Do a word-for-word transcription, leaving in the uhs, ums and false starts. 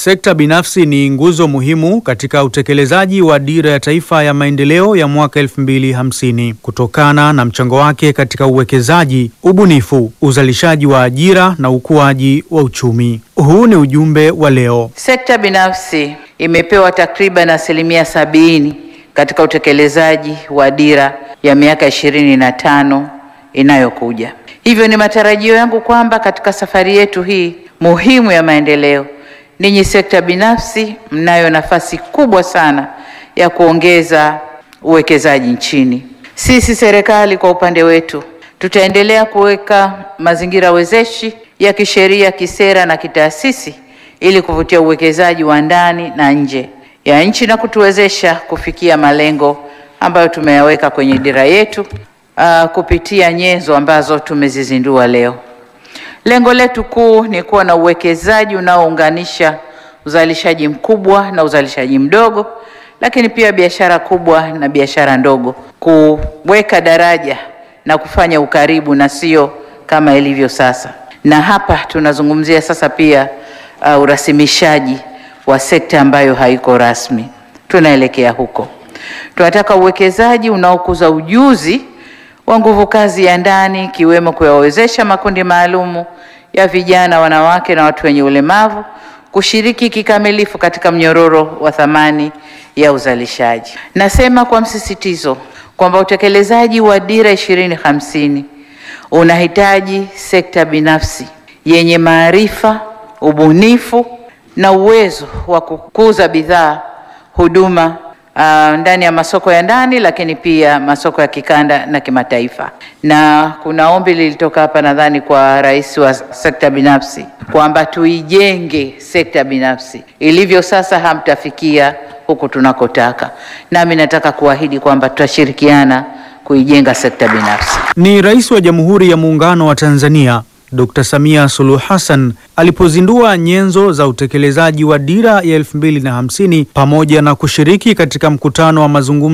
Sekta binafsi ni nguzo muhimu katika utekelezaji wa Dira ya Taifa ya Maendeleo ya mwaka elfu mbili hamsini kutokana na mchango wake katika uwekezaji, ubunifu, uzalishaji wa ajira na ukuaji wa uchumi. Huu ni ujumbe wa leo. Sekta binafsi imepewa takriban asilimia sabini katika utekelezaji wa dira ya miaka ishirini na tano inayokuja. Hivyo ni matarajio yangu kwamba katika safari yetu hii muhimu ya maendeleo, ninyi sekta binafsi mnayo nafasi kubwa sana ya kuongeza uwekezaji nchini. Sisi serikali kwa upande wetu tutaendelea kuweka mazingira wezeshi ya kisheria, kisera na kitaasisi ili kuvutia uwekezaji wa ndani na nje ya nchi na kutuwezesha kufikia malengo ambayo tumeyaweka kwenye dira yetu uh, kupitia nyenzo ambazo tumezizindua leo. Lengo letu kuu ni kuwa na uwekezaji unaounganisha uzalishaji mkubwa na uzalishaji mdogo, lakini pia biashara kubwa na biashara ndogo, kuweka daraja na kufanya ukaribu na sio kama ilivyo sasa. Na hapa tunazungumzia sasa pia uh, urasimishaji wa sekta ambayo haiko rasmi. Tunaelekea huko. Tunataka uwekezaji unaokuza ujuzi wa nguvu kazi ya ndani, kiwemo kuwawezesha makundi maalumu ya vijana, wanawake na watu wenye ulemavu kushiriki kikamilifu katika mnyororo wa thamani ya uzalishaji. Nasema kwa msisitizo kwamba utekelezaji wa Dira ishirini hamsini unahitaji sekta binafsi yenye maarifa, ubunifu na uwezo wa kukuza bidhaa, huduma Uh, ndani ya masoko ya ndani, lakini pia masoko ya kikanda na kimataifa. Na kuna ombi lilitoka hapa nadhani kwa rais wa sekta binafsi kwamba tuijenge sekta binafsi. Ilivyo sasa hamtafikia huku tunakotaka. Nami nataka kuahidi kwamba tutashirikiana kuijenga sekta binafsi. Ni Rais wa Jamhuri ya Muungano wa Tanzania Dokta Samia Suluhu Hassan alipozindua nyenzo za utekelezaji wa dira ya elfu mbili na hamsini pamoja na kushiriki katika mkutano wa mazungumzo